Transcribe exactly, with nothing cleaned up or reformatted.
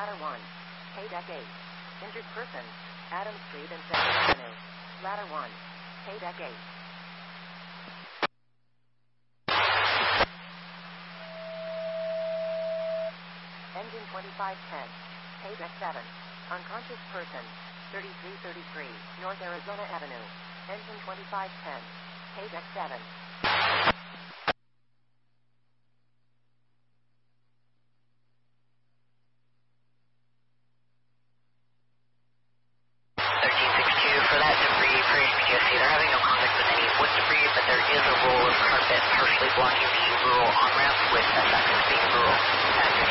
Ladder one. Haydeck eight. Injured person. Adams Street and second Avenue. Ladder one. Haydeck eight. Engine twenty-five ten. Haydeck seven. Unconscious person. thirty-three thirty-three. North Arizona Avenue. Engine twenty-five ten. Haydeck seven. thirteen sixty-two, for that debris, for P S C, they're having no contact with any wood debris, but there is a roll of carpet partially blocking the rural on-ramp with S F X being rural.